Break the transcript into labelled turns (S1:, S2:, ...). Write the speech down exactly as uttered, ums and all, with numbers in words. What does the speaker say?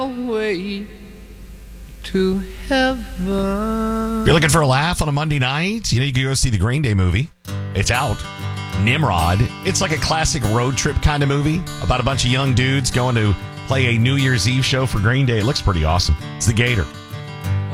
S1: way to heaven.
S2: If you're looking for a laugh on a Monday night, you know, you can go see the Green Day movie. It's out. Nimrod. It's like a classic road trip kind of movie about a bunch of young dudes going to play a New Year's Eve show for Green Day. It looks pretty awesome. It's The Gator.